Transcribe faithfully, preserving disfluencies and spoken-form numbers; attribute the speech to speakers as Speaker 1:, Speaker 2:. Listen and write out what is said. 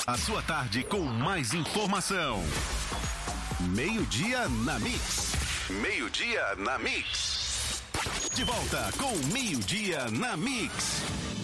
Speaker 1: A sua tarde com mais informação. Meio-dia na Mix. Meio-dia na Mix. De volta com Meio-dia na Mix.